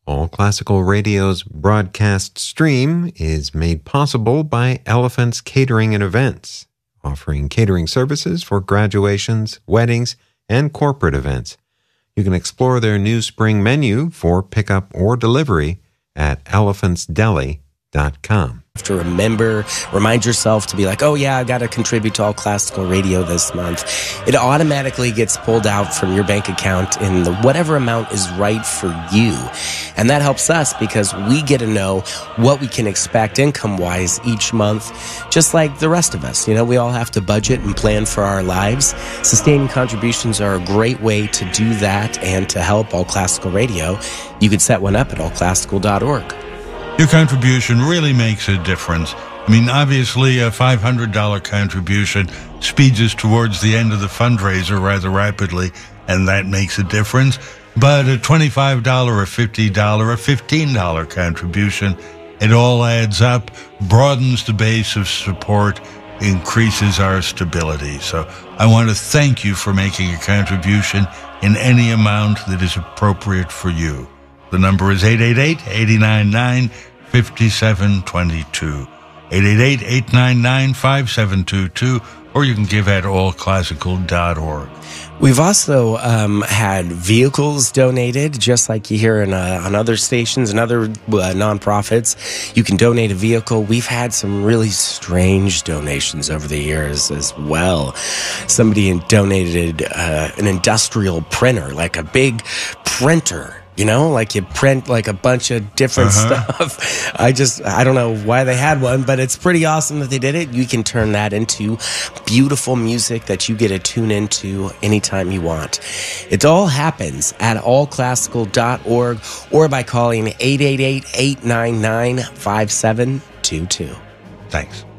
All Classical Radio's broadcast stream is made possible by Elephant's Catering and Events, offering catering services for graduations, weddings, and corporate events. You can explore their new spring menu for pickup or delivery at elephantsdeli.com. To remind yourself to be like, oh yeah, I got to contribute to All Classical Radio this month. It automatically gets pulled out from your bank account in whatever amount is right for you. And that helps us because we get to know what we can expect income-wise each month, just like the rest of us. You know, we all have to budget and plan for our lives. Sustaining contributions are a great way to do that and to help All Classical Radio. You could set one up at allclassical.org. Your contribution really makes a difference. I mean, obviously, a $500 contribution speeds us towards the end of the fundraiser rather rapidly, and that makes a difference. But a $25 or $50 or $15 contribution, it all adds up, broadens the base of support, increases our stability. So I want to thank you for making a contribution in any amount that is appropriate for you. The number is 888-899-5722, 888-899-5722, or you can give at allclassical.org. We've also had vehicles donated, just like you hear on other stations and other nonprofits. You can donate a vehicle. We've had some really strange donations over the years as well. Somebody donated an industrial printer, like a big printer. You know, like you print like a bunch of different stuff. I don't know why they had one, but it's pretty awesome that they did it. You can turn that into beautiful music that you get to tune into anytime you want. It all happens at allclassical.org or by calling 888-899-5722. Thanks.